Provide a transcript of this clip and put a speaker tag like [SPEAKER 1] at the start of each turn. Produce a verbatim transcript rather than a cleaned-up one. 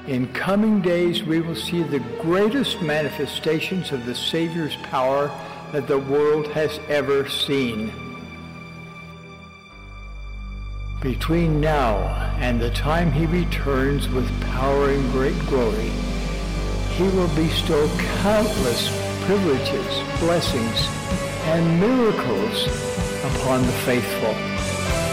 [SPEAKER 1] In coming days, we will see the greatest manifestations of the Savior's power that the world has ever seen. Between now and the time he returns with power and great glory, he will bestow countless privileges, blessings, and miracles upon the faithful.